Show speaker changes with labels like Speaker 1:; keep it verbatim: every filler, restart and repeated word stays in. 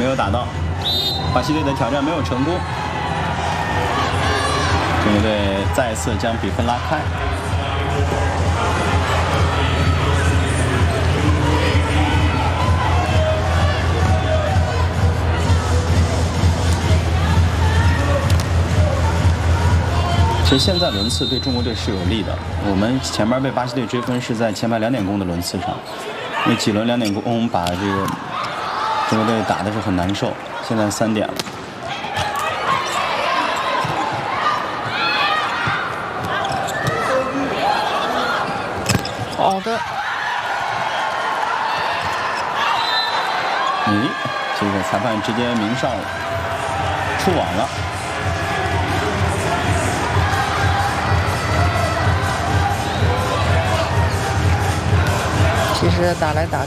Speaker 1: 没有打到，巴西队的挑战没有成功，中国队再次将比分拉开。其实现在轮次对中国队是有利的，我们前面被巴西队追分是在前排两点攻的轮次上，因为几轮两点攻把这个中国队打的是很难受，现在三点了。
Speaker 2: 好的。
Speaker 1: 咦，这个裁判直接鸣哨出网了。
Speaker 2: 其实打来打